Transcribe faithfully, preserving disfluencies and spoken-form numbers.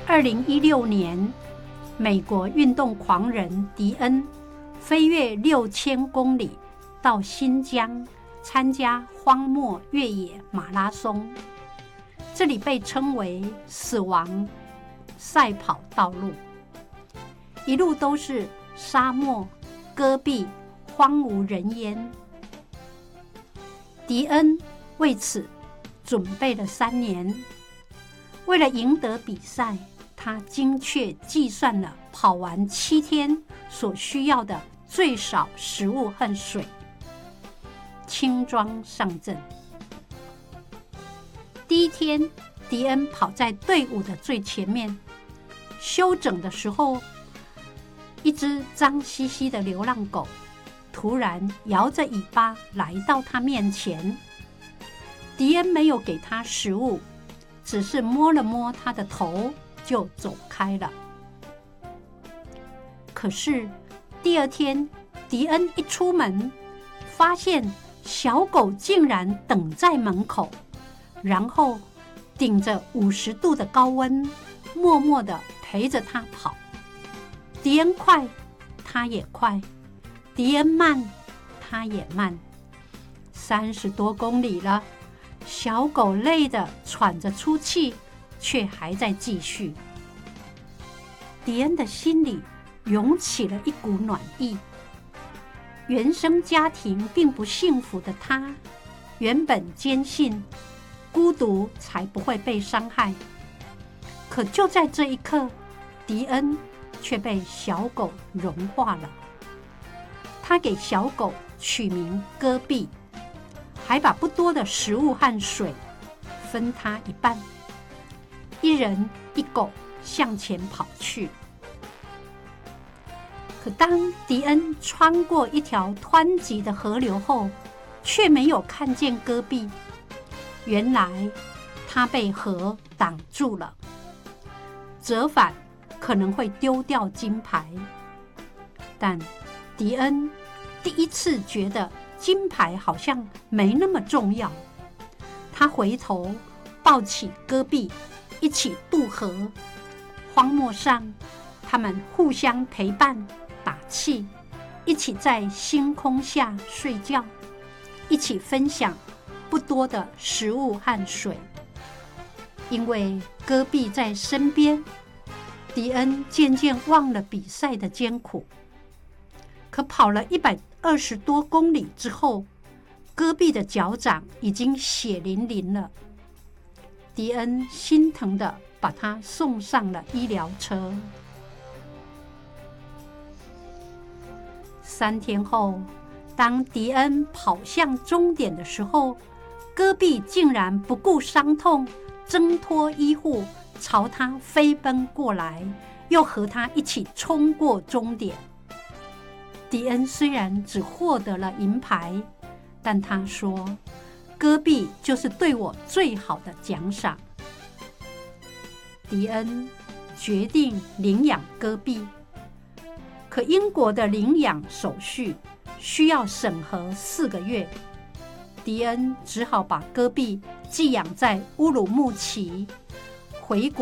二零一六年，美国运动狂人迪恩飞越六千公里到新疆参加荒漠越野马拉松，这里被称为死亡赛跑道路，一路都是沙漠、戈壁、荒无人烟。迪恩为此准备了三年，为了赢得比赛，他精确计算了跑完七天所需要的最少食物和水，轻装上阵。第一天，迪恩跑在队伍的最前面，休整的时候，一只脏兮兮的流浪狗突然摇着尾巴来到他面前。迪恩没有给他食物，只是摸了摸他的头就走开了。可是第二天，迪恩一出门，发现小狗竟然等在门口，然后顶着五十度的高温，默默地陪着他跑。迪恩快，他也快；迪恩慢，他也慢。三十多公里了，小狗累得喘着粗气，却还在继续。迪恩的心里涌起了一股暖意。原生家庭并不幸福的他，原本坚信孤独才不会被伤害。可就在这一刻，迪恩却被小狗融化了。他给小狗取名戈壁，还把不多的食物和水分他一半，一人一狗向前跑去。可当迪恩穿过一条湍急的河流后，却没有看见戈壁。原来他被河挡住了，折返可能会丢掉金牌。但迪恩第一次觉得金牌好像没那么重要。他回头抱起戈壁，一起渡河。荒漠上，他们互相陪伴打气，一起在星空下睡觉，一起分享不多的食物和水。因为戈壁在身边，迪恩渐渐忘了比赛的艰苦。可跑了一百二十多公里之后，戈壁的脚掌已经血淋淋了。迪恩心疼地把他送上了医疗车。三天后，当迪恩跑向终点的时候，戈壁竟然不顾伤痛，挣脱医护，朝他飞奔过来，又和他一起冲过终点。迪恩虽然只获得了银牌，但他说，戈壁就是对我最好的奖赏。迪恩决定领养戈壁，可英国的领养手续需要审核四个月，迪恩只好把戈壁寄养在乌鲁木齐，回国